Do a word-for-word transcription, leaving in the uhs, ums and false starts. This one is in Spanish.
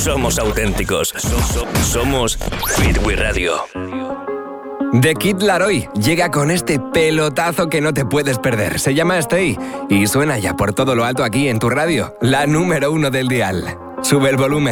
somos auténticos. So- so- somos Hit We Radio. The Kid Laroi llega con este pelotazo que no te puedes perder. Se llama Stay y suena ya por todo lo alto aquí en tu radio, la número uno del dial. Sube el volumen.